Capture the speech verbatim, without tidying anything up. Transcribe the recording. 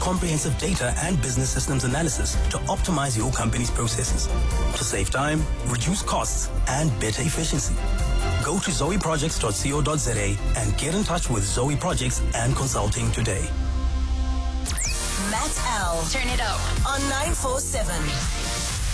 comprehensive data and business systems analysis to optimize your company's processes, to save time, reduce costs, and better efficiency. Go to zoe projects dot co dot za and get in touch with Zoe Projects and Consulting today. Matt L. Turn it up on nine four seven.